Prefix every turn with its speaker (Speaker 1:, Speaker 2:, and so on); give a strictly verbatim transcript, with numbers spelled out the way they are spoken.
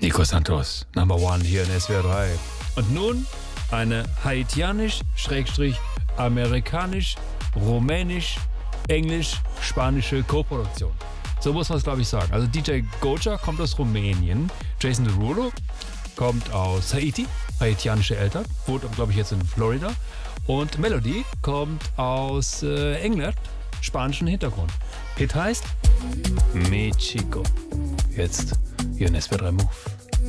Speaker 1: Nico Santos, Number One hier in S W R drei. Und nun eine haitianisch, Schrägstrich, amerikanisch, rumänisch, englisch, spanische Co-Produktion. So muss man es, glaube ich, sagen. Also D J Goja kommt aus Rumänien, Jason Derulo kommt aus Haiti, haitianische Eltern, wohnt, glaube ich, jetzt in Florida. Und Melody kommt aus äh, England, spanischen Hintergrund. Hit heißt Mi Chico. Jetzt hier in S W R drei Move.